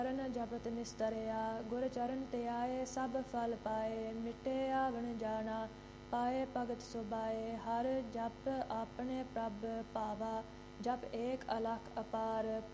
ਚਰਨ ਜਪਤ ਨਿਸਤਰਿਆ, ਗੁਰ ਚਰਨ ਤੇ ਆਏ, ਸਭ ਫਲ ਪਾਏ। ਮਿਟੇ ਆਵਣ ਜਾਣਾ, ਪਾਏ ਭਗਤ ਸੁਭਾਏ। ਹਰ ਜਪ ਆਪਣੇ ਪ੍ਰਭ ਭਾਵਾ, ਜਪ ਏਕ ਅਲਖ ਅਪਾਰ।